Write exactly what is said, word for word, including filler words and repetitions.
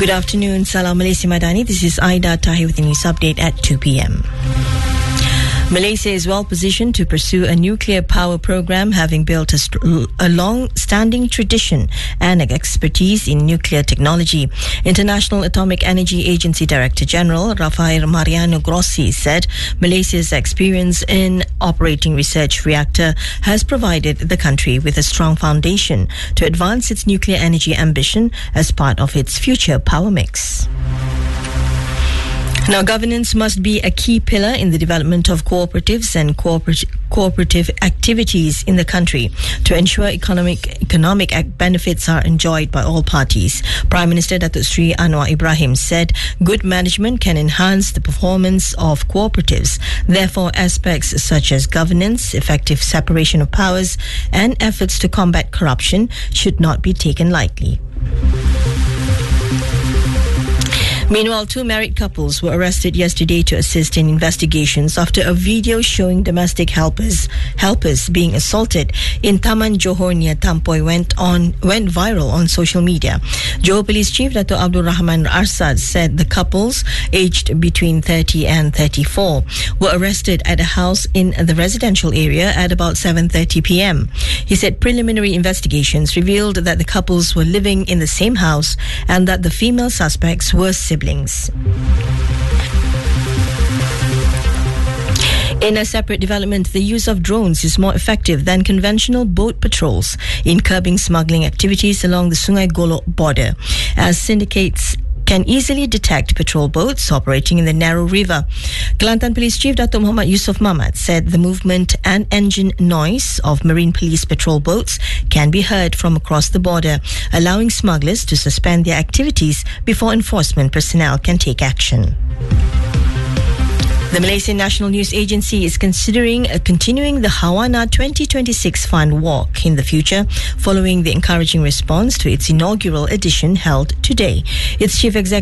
Good afternoon, Salam Malaysia Madani. This is Aida Tahir with the news update at two p.m. Malaysia is well positioned to pursue a nuclear power program, having built a, st- a long-standing tradition and expertise in nuclear technology. International Atomic Energy Agency Director General Rafael Mariano Grossi said Malaysia's experience in operating research reactor has provided the country with a strong foundation to advance its nuclear energy ambition as part of its future power mix. Now, governance must be a key pillar in the development of cooperatives and cooperat- cooperative activities in the country to ensure economic economic benefits are enjoyed by all parties. Prime Minister Datuk Seri Anwar Ibrahim said good management can enhance the performance of cooperatives. Therefore, aspects such as governance, effective separation of powers, and efforts to combat corruption should not be taken lightly. Meanwhile, two married couples were arrested yesterday to assist in investigations after a video showing domestic helpers helpers being assaulted in Taman Johor near Tampoy went on went viral on social media. Johor Police Chief Dato' Abdul Rahman Arsad said the couples, aged between thirty and thirty-four, were arrested at a house in the residential area at about seven thirty p.m. He said preliminary investigations revealed that the couples were living in the same house and that the female suspects were siblings. In a separate development, the use of drones is more effective than conventional boat patrols in curbing smuggling activities along the Sungai Golok border, as syndicates can easily detect patrol boats operating in the narrow river. Kelantan Police Chief Dato' Muhammad Yusof Mamat said the movement and engine noise of Marine Police patrol boats can be heard from across the border, allowing smugglers to suspend their activities before enforcement personnel can take action. The Malaysian National News Agency is considering uh, continuing the Hawana twenty twenty-six Fund Walk in the future, following the encouraging response to its inaugural edition held today. Its Chief Executive